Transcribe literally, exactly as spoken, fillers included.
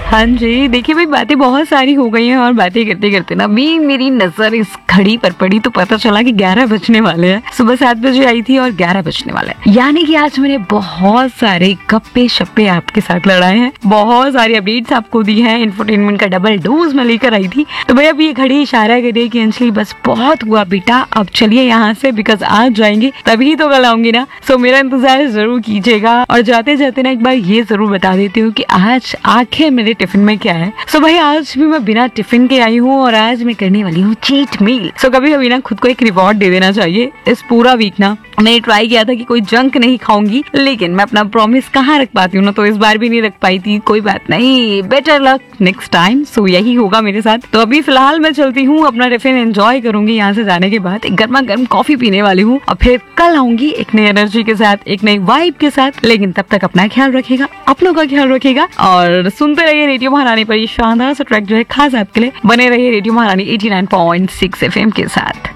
हाँ जी, देखिए भाई बातें बहुत सारी हो गई हैं और बातें करते करते ना भी मेरी नजर इस घड़ी पर पड़ी तो पता चला कि ग्यारह बजने वाले हैं। सुबह सात बजे आई थी और ग्यारह बजने वाले हैं, यानी कि आज मैंने बहुत सारे गप्पे शप्पे आपके साथ लड़ाए हैं, बहुत सारी अपडेट्स आपको दी हैं, इंफोटेनमेंट का डबल डोज में लेकर आई थी। तो भैया अब ये घड़ी इशारा करे कि अंजलि बस बहुत हुआ बेटा, अब चलिए यहाँ से, बिकॉज आज जाएंगे तभी तो कल आऊंगी ना। सो मेरा इंतजार जरूर कीजिएगा और जाते जाते ना एक बार ये जरूर बता देती हूँ कि आज आखिर मेरे टिफिन में क्या है। सो भाई आज भी मैं बिना टिफिन के आई हूँ और आज मैं करने वाली हूँ चीट मील। सो कभी कभी ना खुद को एक रिवॉर्ड दे देना चाहिए। इस पूरा वीक ना मैंने ट्राई किया था कि कोई जंक नहीं खाऊंगी, लेकिन मैं अपना प्रॉमिस कहाँ रख पाती हूँ ना, तो इस बार भी नहीं रख पाई थी। कोई बात नहीं, बेटर लक नेक्स्ट टाइम। सो यही होगा मेरे साथ। तो अभी फिलहाल मैं चलती हूँ, अपना टिफिन एंजॉय करूंगी। यहाँ से जाने के बाद एक गर्मा गर्म कॉफी पीने वाली हूँ और फिर कल आऊंगी एक नई एनर्जी के साथ, एक नई वाइब के साथ। लेकिन तब तक अपना ख्याल रखेगा, अपनों का ख्याल रखेगा और सुनते रहिए रेडियो महारानी पर। ये शानदार सा ट्रैक जो है खास आपके लिए। बने रहिए रेडियो महारानी eighty nine point six F M के साथ।